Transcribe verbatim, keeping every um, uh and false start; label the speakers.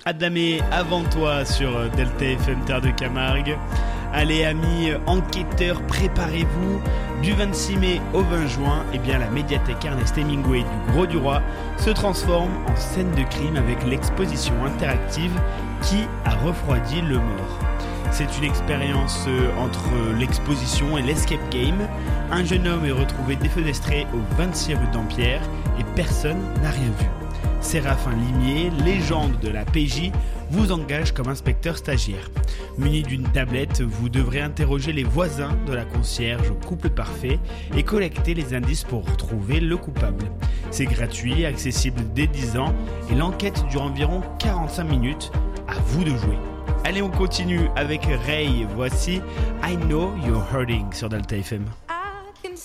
Speaker 1: Adamé avant toi sur Delta F M Terre de Camargue. Allez amis enquêteurs, préparez-vous. Du vingt-six mai au vingt juin, eh bien, la médiathèque Ernest Hemingway du Gros du Roi se transforme en scène de crime avec l'exposition interactive Qui a refroidi le mort. C'est une expérience entre l'exposition et l'escape game. Un jeune homme est retrouvé défenestré au vingt-six rue Dampierre et personne n'a rien vu. Séraphin Limier, légende de la P J, vous engage comme inspecteur stagiaire. Muni d'une tablette, vous devrez interroger les voisins de la concierge au couple parfait et collecter les indices pour retrouver le coupable. C'est gratuit, accessible dès dix ans et l'enquête dure environ quarante-cinq minutes. À vous de jouer. Allez, on continue avec Ray. Voici I Know You're Hurting sur Delta F M.